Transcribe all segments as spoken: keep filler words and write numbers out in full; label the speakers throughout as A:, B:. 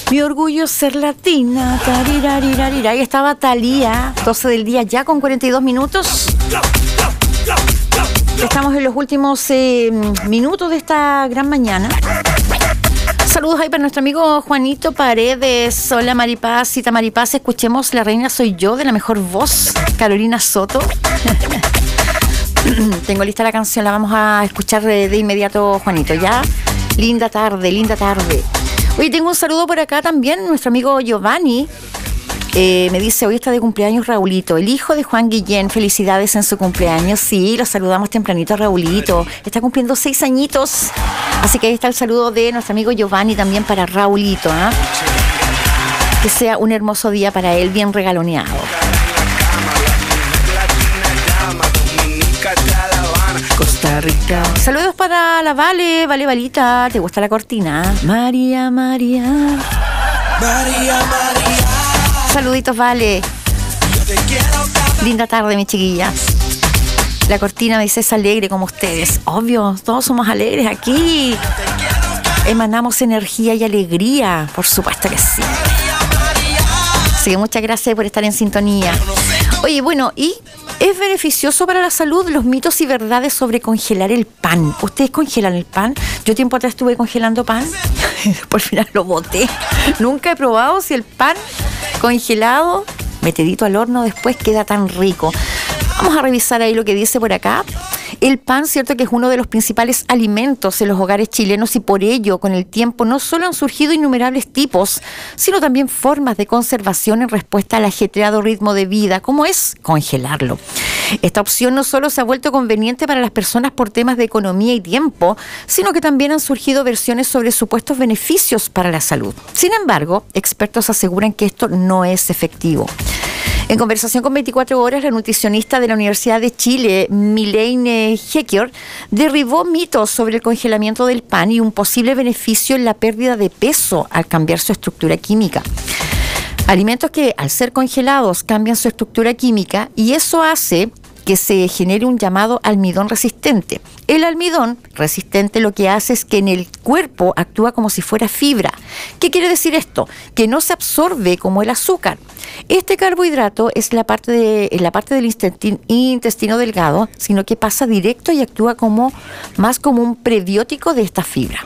A: Mi orgullo es ser latina. Tarirariririra. Ahí estaba Thalía, doce del día ya con cuarenta y dos minutos. Estamos en los últimos eh, minutos de esta gran mañana. Saludos ahí para nuestro amigo Juanito Paredes. Hola Maripaz, cita Maripaz. Escuchemos La Reina Soy Yo de la mejor voz, Carolina Soto. Tengo lista la canción, la vamos a escuchar de, de inmediato, Juanito. Ya, linda tarde, linda tarde. Oye, tengo un saludo por acá también, nuestro amigo Giovanni. Eh, me dice, hoy está de cumpleaños Raulito, el hijo de Juan Guillén. Felicidades en su cumpleaños. Sí, lo saludamos tempranito a Raulito. Está cumpliendo seis añitos. Así que ahí está el saludo de nuestro amigo Giovanni también para Raulito, ¿eh? Que sea un hermoso día para él, bien regaloneado. Costa Rica. Saludos para la Vale, Vale Valita. ¿Te gusta la cortina? María, María. María, María. Saluditos, Vale. Linda tarde, mi chiquilla. La cortina me dice es alegre como ustedes. Obvio, todos somos alegres aquí. Emanamos energía y alegría. Por supuesto que sí. Así que muchas gracias por estar en sintonía. Oye, bueno, y ¿es beneficioso para la salud los mitos y verdades sobre congelar el pan? ¿Ustedes congelan el pan? Yo tiempo atrás estuve congelando pan y después al final lo boté. Nunca he probado si el pan congelado, metidito al horno, después queda tan rico. Vamos a revisar ahí lo que dice por acá. El pan, cierto que es uno de los principales alimentos en los hogares chilenos y por ello, con el tiempo, no solo han surgido innumerables tipos, sino también formas de conservación en respuesta al ajetreado ritmo de vida, como es congelarlo. Esta opción no solo se ha vuelto conveniente para las personas por temas de economía y tiempo, sino que también han surgido versiones sobre supuestos beneficios para la salud. Sin embargo, expertos aseguran que esto no es efectivo. En conversación con veinticuatro horas, la nutricionista de la Universidad de Chile, Milene Hecker, derribó mitos sobre el congelamiento del pan y un posible beneficio en la pérdida de peso al cambiar su estructura química. Alimentos que, al ser congelados, cambian su estructura química y eso hace que se genere un llamado almidón resistente. El almidón resistente lo que hace es que en el cuerpo actúa como si fuera fibra. ¿Qué quiere decir esto? Que no se absorbe como el azúcar. Este carbohidrato es la parte, de, la parte del intestino delgado, sino que pasa directo y actúa como, más como un prebiótico de esta fibra.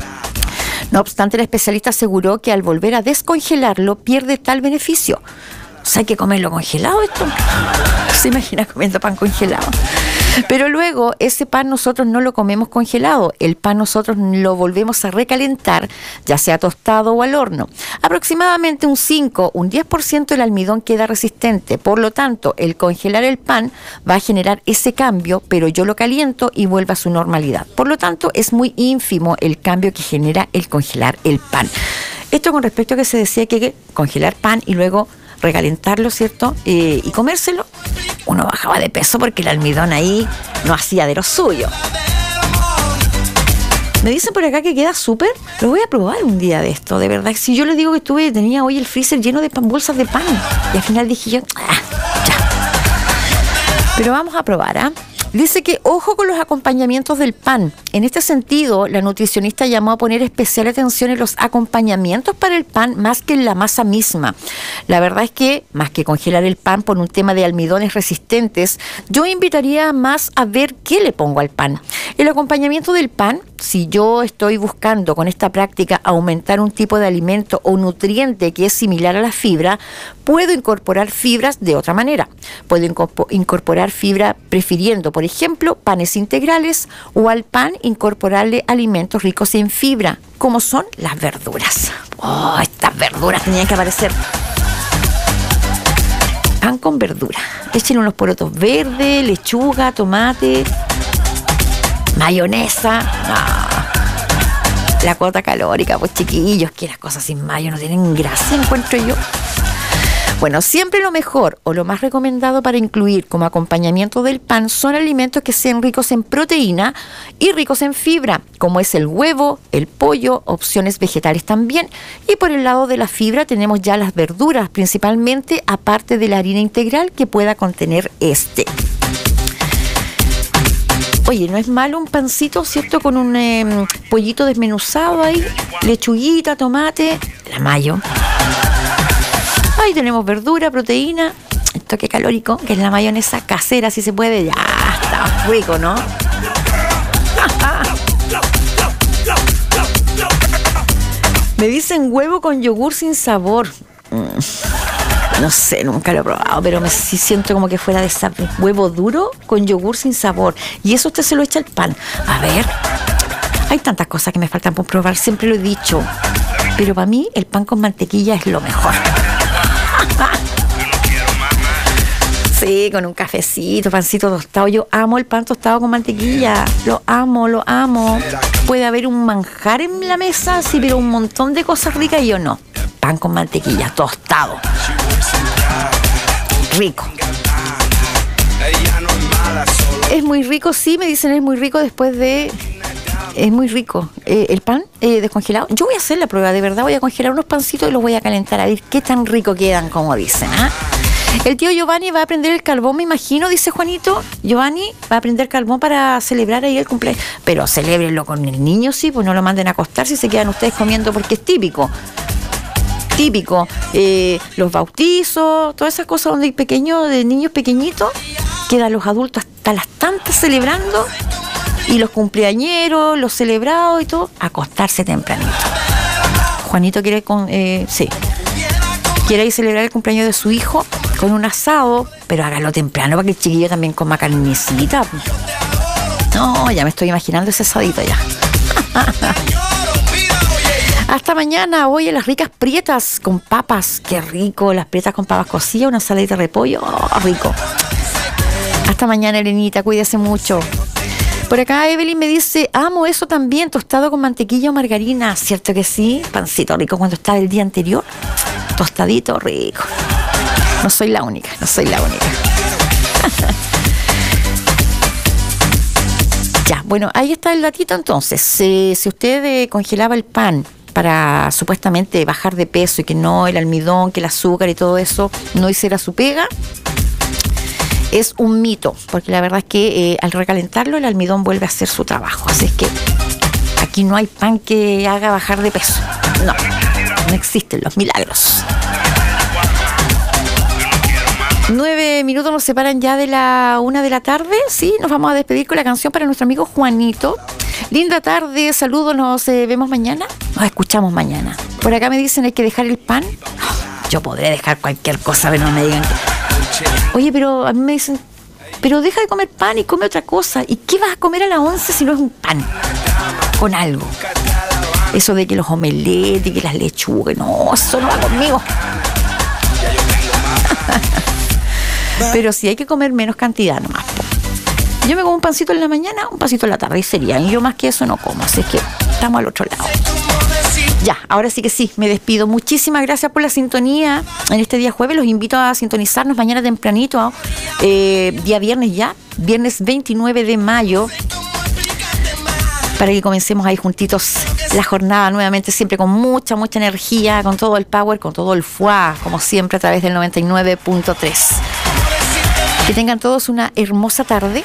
A: No obstante, el especialista aseguró que al volver a descongelarlo pierde tal beneficio. O sea, hay que comerlo congelado esto. ¿Se imagina comiendo pan congelado? Pero luego ese pan nosotros no lo comemos congelado. El pan nosotros lo volvemos a recalentar, ya sea tostado o al horno. Aproximadamente un cinco, un diez por ciento del almidón queda resistente. Por lo tanto, el congelar el pan va a generar ese cambio, pero yo lo caliento y vuelve a su normalidad. Por lo tanto, es muy ínfimo el cambio que genera el congelar el pan. Esto con respecto a que se decía que congelar pan y luego recalentarlo, ¿cierto? Eh, y comérselo, uno bajaba de peso porque el almidón ahí no hacía de lo suyo. Me dicen por acá que queda súper. Lo voy a probar un día de esto, de verdad. Si yo les digo que estuve, tenía hoy el freezer lleno de pan, bolsas de pan, y al final dije yo, ah, ya. Pero vamos a probar, ¿ah? ¿eh? Dice que ojo con los acompañamientos del pan. En este sentido, la nutricionista llamó a poner especial atención en los acompañamientos para el pan más que en la masa misma. La verdad es que, más que congelar el pan por un tema de almidones resistentes, yo invitaría más a ver qué le pongo al pan. El acompañamiento del pan, si yo estoy buscando con esta práctica aumentar un tipo de alimento o nutriente que es similar a la fibra, puedo incorporar fibras de otra manera. Puedo incorporar fibra prefiriendo, por ejemplo, panes integrales o al pan incorporarle alimentos ricos en fibra, como son las verduras. Oh, estas verduras tenían que aparecer. Pan con verdura. Echen unos porotos verdes, lechuga, tomate, mayonesa. No. La cuota calórica, pues chiquillos, que las cosas sin mayo no tienen gracia, encuentro yo. Bueno, siempre lo mejor o lo más recomendado para incluir como acompañamiento del pan son alimentos que sean ricos en proteína y ricos en fibra, como es el huevo, el pollo, opciones vegetales también. Y por el lado de la fibra tenemos ya las verduras, principalmente aparte de la harina integral que pueda contener este. Oye, no es malo un pancito, ¿cierto? Con un eh, pollito desmenuzado ahí, lechuguita, tomate, la mayo. Ahí tenemos verdura, proteína, el toque calórico, que es la mayonesa casera, si se puede. Ya está rico, ¿no? Me dicen huevo con yogur sin sabor. Mm, no sé, nunca lo he probado, pero me sí siento como que fuera de sabor. Huevo duro con yogur sin sabor. Y eso usted se lo echa al pan. A ver, hay tantas cosas que me faltan por probar, siempre lo he dicho. Pero para mí el pan con mantequilla es lo mejor. Sí, con un cafecito, pancito tostado. Yo amo el pan tostado con mantequilla. Lo amo, lo amo. Puede haber un manjar en la mesa, sí, pero un montón de cosas ricas y yo no. Pan con mantequilla, tostado. Rico. Es muy rico, sí, me dicen es muy rico después de... Es muy rico. Eh, el pan eh, descongelado. Yo voy a hacer la prueba, de verdad. Voy a congelar unos pancitos y los voy a calentar a ver qué tan rico quedan, como dicen, ¿ah? El tío Giovanni va a prender el carbón, me imagino, dice Juanito. Giovanni va a prender carbón para celebrar ahí el cumpleaños. Pero celébrenlo con el niño, sí, pues no lo manden a acostar si se quedan ustedes comiendo, porque es típico. Típico. Eh, los bautizos, todas esas cosas donde hay pequeños, de niños pequeñitos, quedan los adultos hasta las tantas celebrando. Y los cumpleañeros, los celebrados y todo, acostarse tempranito. Juanito quiere, con, eh, sí, quiere ir a celebrar el cumpleaños de su hijo con un asado, pero hágalo temprano para que el chiquillo también coma carnecita. No, ya me estoy imaginando ese asadito ya. Hasta mañana. Oye, las ricas prietas con papas, qué rico, las prietas con papas cocidas, una saladita de repollo, oh, rico. Hasta mañana, Elenita, cuídese mucho. Por acá Evelyn me dice, amo eso también, tostado con mantequilla o margarina. ¿Cierto que sí? Pancito rico cuando está del día anterior. Tostadito rico. No soy la única, no soy la única. Ya, bueno, ahí está el datito entonces. Eh, si usted eh, congelaba el pan para supuestamente bajar de peso y que no el almidón, que el azúcar y todo eso no hiciera su pega, es un mito, porque la verdad es que eh, al recalentarlo el almidón vuelve a hacer su trabajo. Así es que aquí no hay pan que haga bajar de peso. No, no existen los milagros. Nueve minutos nos separan ya de la una de la tarde. Sí, nos vamos a despedir con la canción para nuestro amigo Juanito. Linda tarde, saludos, nos eh, vemos mañana. Nos escuchamos mañana. Por acá me dicen hay que dejar el pan. Oh, yo podré dejar cualquier cosa, pero no me digan que... Oye, pero a mí me dicen, pero deja de comer pan y come otra cosa. ¿Y qué vas a comer a las once si no es un pan? Con algo. Eso de que los omeletes y que las lechugas, no, eso no va conmigo. Pero sí hay que comer menos cantidad nomás. Yo me como un pancito en la mañana, un pancito en la tarde y sería. Y yo más que eso no como, así es que estamos al otro lado. Ya, ahora sí que sí, me despido. Muchísimas gracias por la sintonía en este día jueves. Los invito a sintonizarnos mañana tempranito, eh, día viernes ya, viernes veintinueve de mayo, para que comencemos ahí juntitos la jornada nuevamente, siempre con mucha, mucha energía, con todo el power, con todo el fuá, como siempre a través del noventa y nueve punto tres. Que tengan todos una hermosa tarde.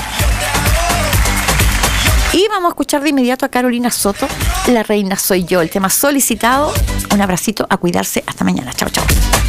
A: Y vamos a escuchar de inmediato a Carolina Soto, La reina soy yo, el tema solicitado. Un abracito, a cuidarse, hasta mañana, chao, chao.